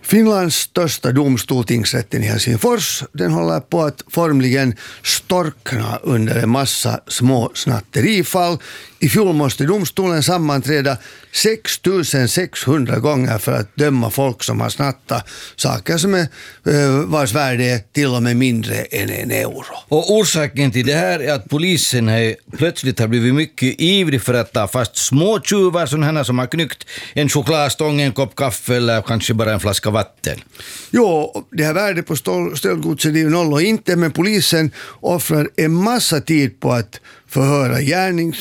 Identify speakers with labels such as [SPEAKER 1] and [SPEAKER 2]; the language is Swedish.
[SPEAKER 1] Finlands största domstol, tingsrätten i Helsingfors, den håller på att formligen storkna under en massa små snatterifall. I fjol måste domstolen sammanträda 6600 gånger för att döma folk som har snattat saker som är vars värde är till och med mindre än €1.
[SPEAKER 2] Och orsaken till det här är att polisen plötsligt har blivit mycket ivrig för att ta fast små tjuvar, sådana som har knyckt en chokladstång, en kopp kaffe eller kanske bara en flaska vatten.
[SPEAKER 1] Jo, det här värdet på stöldgodset är ju noll och inte, men polisen offrar en massa tid på att förhöra